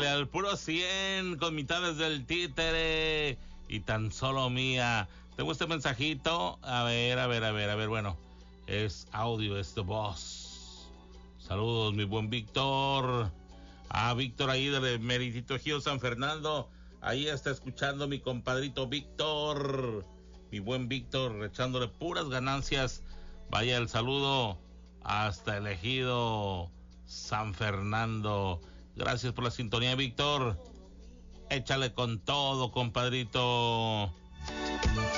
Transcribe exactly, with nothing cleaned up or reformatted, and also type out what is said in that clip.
Échale al puro cien con mitades del títere y tan solo mía. Tengo este mensajito. A ver, a ver, a ver, a ver. Bueno, es audio, es de voz. Saludos, mi buen Víctor. Ah, Víctor ahí de Meritito Ejido San Fernando. Ahí está escuchando mi compadrito Víctor. Mi buen Víctor, echándole puras ganancias. Vaya el saludo hasta el Ejido San Fernando. Gracias por la sintonía, Víctor. Échale con todo, compadrito.